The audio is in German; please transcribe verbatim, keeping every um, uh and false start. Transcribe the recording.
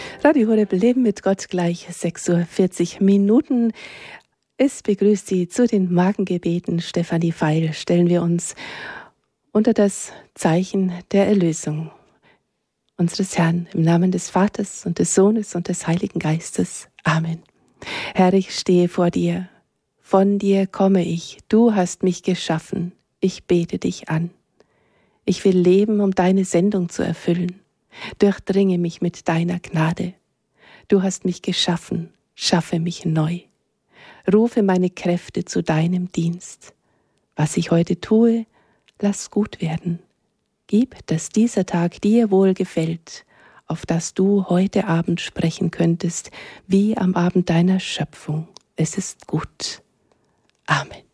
Radio Horeb Leben mit Gott gleich sechs Uhr vierzig Minuten. Es begrüßt Sie zu den Morgengebeten. Stefanie Feil, stellen wir uns unter das Zeichen der Erlösung unseres Herrn im Namen des Vaters und des Sohnes und des Heiligen Geistes. Amen. Herr, ich stehe vor dir. Von dir komme ich. Du hast mich geschaffen. Ich bete dich an. Ich will leben, um deine Sendung zu erfüllen. Durchdringe mich mit deiner Gnade. Du hast mich geschaffen, schaffe mich neu. Rufe meine Kräfte zu deinem Dienst. Was ich heute tue, lass gut werden. Gib, dass dieser Tag dir wohl gefällt, auf dass du heute Abend sprechen könntest, wie am Abend deiner Schöpfung. Es ist gut. Amen.